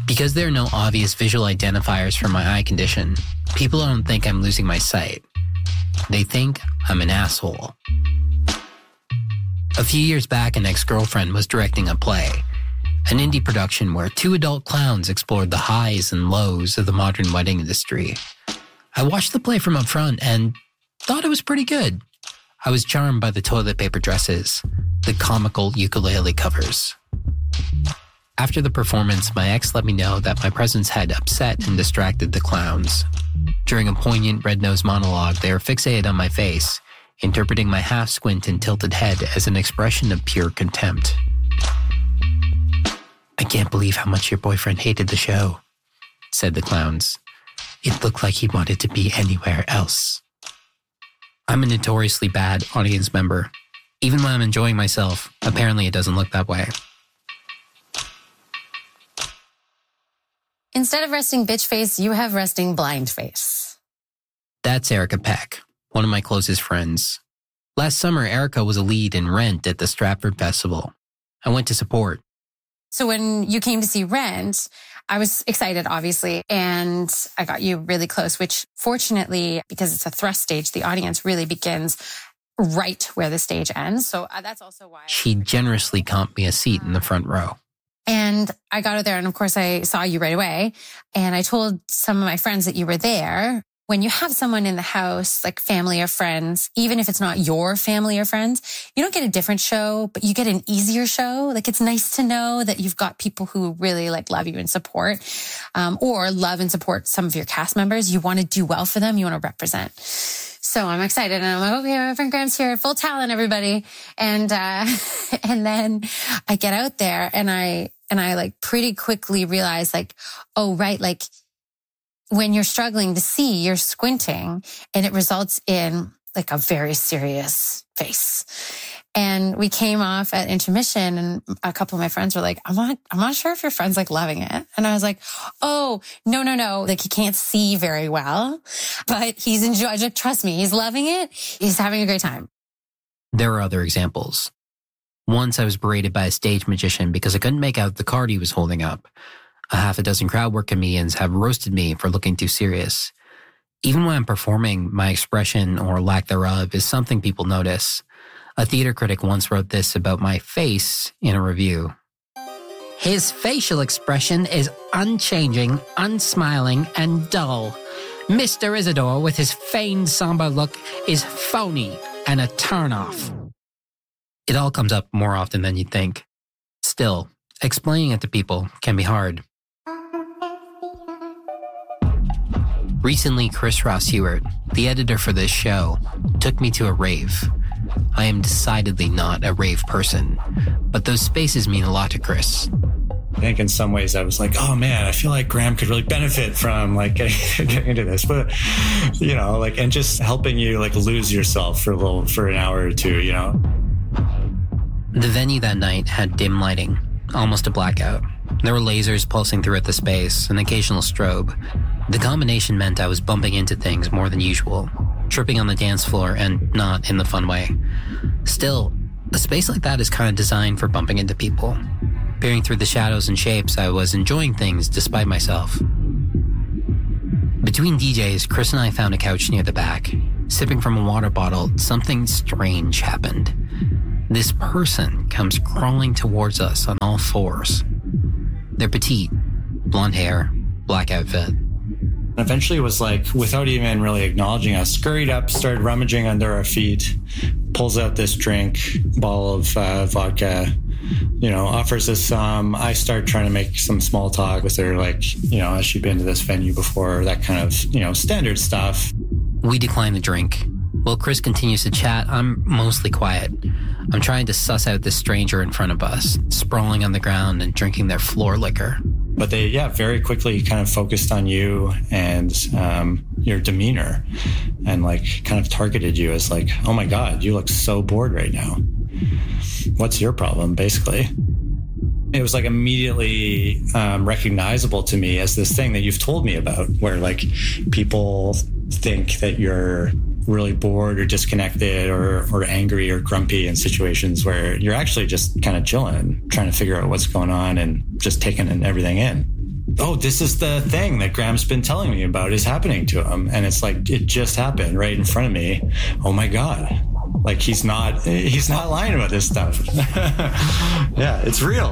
Because there are no obvious visual identifiers for my eye condition, people don't think I'm losing my sight. They think I'm an asshole. A few years back, an ex-girlfriend was directing a play, an indie production where two adult clowns explored the highs and lows of the modern wedding industry. I watched the play from up front and thought it was pretty good. I was charmed by the toilet paper dresses, the comical ukulele covers. After the performance, my ex let me know that my presence had upset and distracted the clowns. During a poignant red-nosed monologue, they were fixated on my face, interpreting my half-squint and tilted head as an expression of pure contempt. "I can't believe how much your boyfriend hated the show," said the clowns. "It looked like he wanted to be anywhere else." I'm a notoriously bad audience member. Even when I'm enjoying myself, apparently it doesn't look that way. Instead of resting bitch face, you have resting blind face. That's Erica Peck, one of my closest friends. Last summer, Erica was a lead in Rent at the Stratford Festival. I went to support. So when you came to see Rent, I was excited, obviously, and I got you really close, which fortunately, because it's a thrust stage, the audience really begins right where the stage ends. So that's also why... She generously comped me a seat in the front row. And I got out there, and of course I saw you right away. And I told some of my friends that you were there. When you have someone in the house, like family or friends, even if it's not your family or friends, you don't get a different show, but you get an easier show. Like, it's nice to know that you've got people who really like love you and support, or love and support some of your cast members. You want to do well for them. You want to represent. So I'm excited, and I'm like, okay, my friend Graham's here, full talent, everybody. And then I get out there, and I like pretty quickly realize, like, oh, right. Like, when you're struggling to see, you're squinting, and it results in like a very serious face. And we came off at intermission, and a couple of my friends were like, I'm not sure if your friend's like loving it. And I was like, oh, no. Like, he can't see very well, but he's enjoying it. Trust me, he's loving it. He's having a great time. There are other examples. Once I was berated by a stage magician because I couldn't make out the card he was holding up. A half a dozen crowd work comedians have roasted me for looking too serious. Even when I'm performing, my expression or lack thereof is something people notice. A theater critic once wrote this about my face in a review. "His facial expression is unchanging, unsmiling, and dull. Mr. Isidore, with his feigned somber look, is phony and a turn-off." It all comes up more often than you'd think. Still, explaining it to people can be hard. Recently, Chris Ross Hewitt, the editor for this show, took me to a rave. I am decidedly not a rave person, but those spaces mean a lot to Chris. I think in some ways I was like, oh man, I feel like Graham could really benefit from like getting into this, but you know, like, and just helping you like lose yourself for an hour or two, you know. The venue that night had dim lighting, almost a blackout. There were lasers pulsing throughout the space, an occasional strobe. The combination meant I was bumping into things more than usual, tripping on the dance floor, and not in the fun way. Still, a space like that is kind of designed for bumping into people. Peering through the shadows and shapes, I was enjoying things despite myself. Between DJs, Chris and I found a couch near the back. Sipping from a water bottle, something strange happened. This person comes crawling towards us on all fours. They're petite, blonde hair, black outfit. Eventually was like, without even really acknowledging us, scurried up, started rummaging under our feet, pulls out this drink, bottle of vodka, you know, offers us some. I start trying to make some small talk with her, like, you know, has she been to this venue before? That kind of, you know, standard stuff. We decline the drink. While Chris continues to chat, I'm mostly quiet. I'm trying to suss out this stranger in front of us, sprawling on the ground and drinking their floor liquor. But they, very quickly kind of focused on you and your demeanor and like kind of targeted you as like, oh my God, you look so bored right now. What's your problem, basically? It was like immediately recognizable to me as this thing that you've told me about, where like people think that you're really bored or disconnected or angry or grumpy in situations where you're actually just kind of chilling, trying to figure out what's going on and just taking everything in. oh, this is the thing that Graham's been telling me about is happening to him. And it's like, it just happened right in front of me. Oh my God. Like he's not lying about this stuff. Yeah, it's real.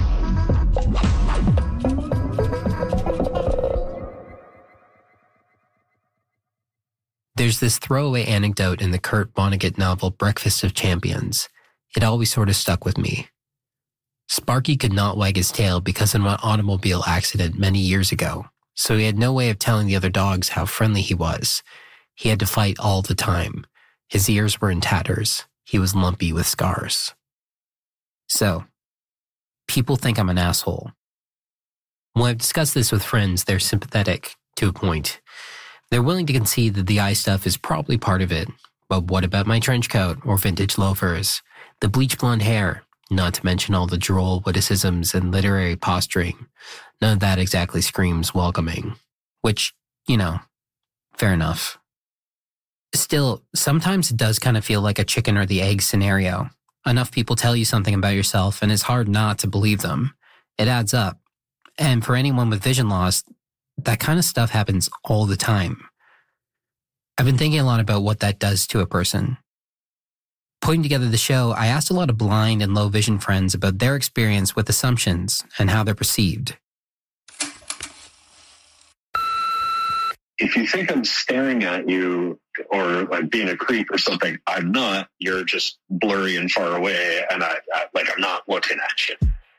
There's this throwaway anecdote in the Kurt Vonnegut novel Breakfast of Champions. It always sort of stuck with me. Sparky could not wag his tail because of an automobile accident many years ago, so he had no way of telling the other dogs how friendly he was. He had to fight all the time. His ears were in tatters. He was lumpy with scars. So, people think I'm an asshole. When I've discussed this with friends, they're sympathetic to a point. They're willing to concede that the eye stuff is probably part of it. But what about my trench coat or vintage loafers? The bleach blonde hair, not to mention all the droll witticisms and literary posturing. None of that exactly screams welcoming. Which, fair enough. Still, sometimes it does kind of feel like a chicken or the egg scenario. Enough people tell you something about yourself and it's hard not to believe them. It adds up. And for anyone with vision loss, that kind of stuff happens all the time. I've been thinking a lot about what that does to a person. Putting together the show, I asked a lot of blind and low vision friends about their experience with assumptions and how they're perceived. If you think I'm staring at you or like being a creep or something, I'm not. You're just blurry and far away, and I'm not looking at you.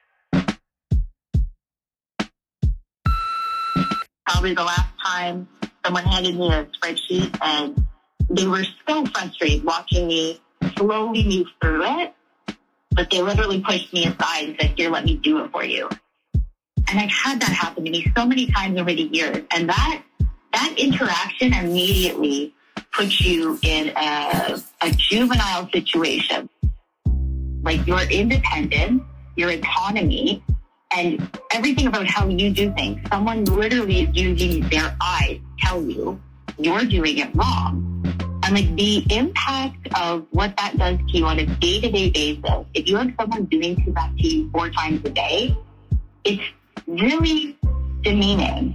Probably the last time someone handed me a spreadsheet and they were so frustrated watching me slowly move through it, but they literally pushed me aside and said, here, let me do it for you. And I've had that happen to me so many times over the years. And that interaction immediately puts you in a juvenile situation. Like your independence, your autonomy, and everything about how you do things. Someone literally is using their eyes to tell you you're doing it wrong. And like the impact of what that does to you on a day-to-day basis, if you have someone doing that to you 4 times a day, it's really demeaning.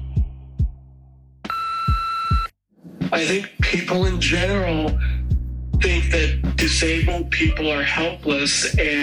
I think people in general think that disabled people are helpless, and